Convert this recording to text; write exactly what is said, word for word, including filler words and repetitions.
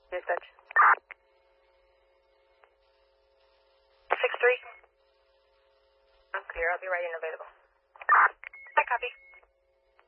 Dispatch. six three. I'm clear. I'll be right in available. I copy.